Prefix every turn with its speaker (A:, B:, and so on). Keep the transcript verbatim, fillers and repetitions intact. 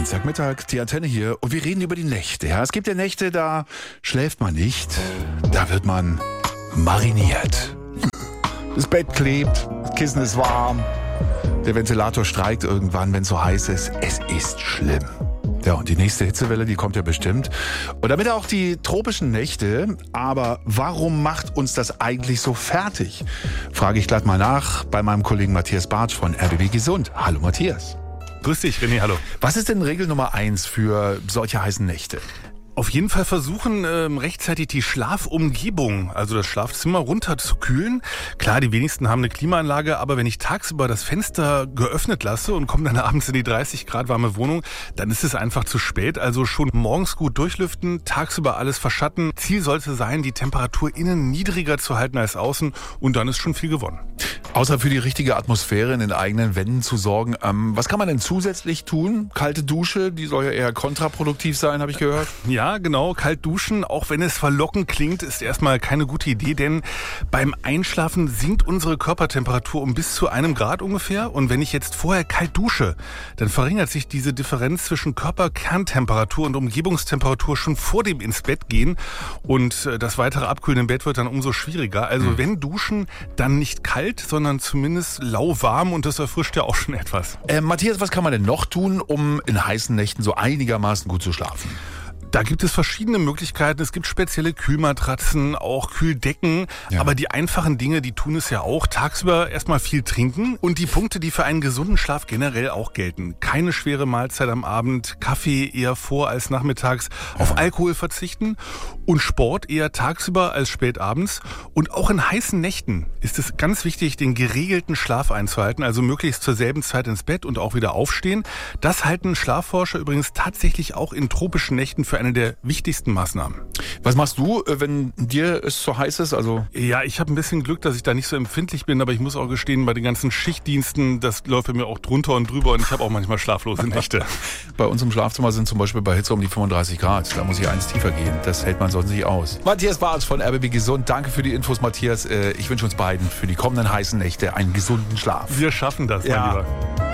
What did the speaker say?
A: Dienstagmittag, die Antenne hier und wir reden über die Nächte. Ja, es gibt ja Nächte, da schläft man nicht, da wird man mariniert. Das Bett klebt, das Kissen ist warm, der Ventilator streikt irgendwann, wenn es so heiß ist. Es ist schlimm. Ja, und die nächste Hitzewelle, die kommt ja bestimmt. Und damit auch die tropischen Nächte. Aber warum macht uns das eigentlich so fertig? Frage ich gleich mal nach bei meinem Kollegen Matthias Bartsch von R B B Gesund. Hallo Matthias.
B: Grüß dich, René, hallo.
A: Was ist denn Regel Nummer eins für solche heißen Nächte?
B: Auf jeden Fall versuchen, ähm, rechtzeitig die Schlafumgebung, also das Schlafzimmer, runterzukühlen. Klar, die wenigsten haben eine Klimaanlage, aber wenn ich tagsüber das Fenster geöffnet lasse und komme dann abends in die dreißig Grad warme Wohnung, dann ist es einfach zu spät. Also schon morgens gut durchlüften, tagsüber alles verschatten. Ziel sollte sein, die Temperatur innen niedriger zu halten als außen und dann ist schon viel gewonnen.
A: Außer für die richtige Atmosphäre in den eigenen Wänden zu sorgen. Ähm, was kann man denn zusätzlich tun? Kalte Dusche, die soll ja eher kontraproduktiv sein, habe ich gehört.
B: Ja, genau. Kalt duschen, auch wenn es verlockend klingt, ist erstmal keine gute Idee, denn beim Einschlafen sinkt unsere Körpertemperatur um bis zu einem Grad ungefähr. Und wenn ich jetzt vorher kalt dusche, dann verringert sich diese Differenz zwischen Körperkerntemperatur und Umgebungstemperatur schon vor dem ins Bett gehen. Und das weitere Abkühlen im Bett wird dann umso schwieriger. Also mhm. wenn duschen, dann nicht kalt, sondern zumindest lauwarm und das erfrischt ja auch schon etwas.
A: Äh, Matthias, was kann man denn noch tun, um in heißen Nächten so einigermaßen gut zu schlafen?
B: Da gibt es verschiedene Möglichkeiten. Es gibt spezielle Kühlmatratzen, auch Kühldecken. Ja. Aber die einfachen Dinge, die tun es ja auch. Tagsüber erstmal viel trinken. Und die Punkte, die für einen gesunden Schlaf generell auch gelten. Keine schwere Mahlzeit am Abend, Kaffee eher vor als nachmittags, ja. auf Alkohol verzichten und Sport eher tagsüber als spät abends. Und auch in heißen Nächten ist es ganz wichtig, den geregelten Schlaf einzuhalten. Also möglichst zur selben Zeit ins Bett und auch wieder aufstehen. Das halten Schlafforscher übrigens tatsächlich auch in tropischen Nächten für eine der wichtigsten Maßnahmen.
A: Was machst du, wenn dir es so heiß ist? Also
B: ja, ich habe ein bisschen Glück, dass ich da nicht so empfindlich bin, aber ich muss auch gestehen, bei den ganzen Schichtdiensten, das läuft bei mir auch drunter und drüber und ich habe auch manchmal schlaflose Nächte.
A: Bei uns im Schlafzimmer sind zum Beispiel bei Hitze um die fünfunddreißig Grad. Da muss ich eins tiefer gehen. Das hält man sonst nicht aus. Matthias Bartsch von R B B Gesund. Danke für die Infos, Matthias. Ich wünsche uns beiden für die kommenden heißen Nächte einen gesunden Schlaf.
B: Wir schaffen das,
A: ja.
B: mein Lieber.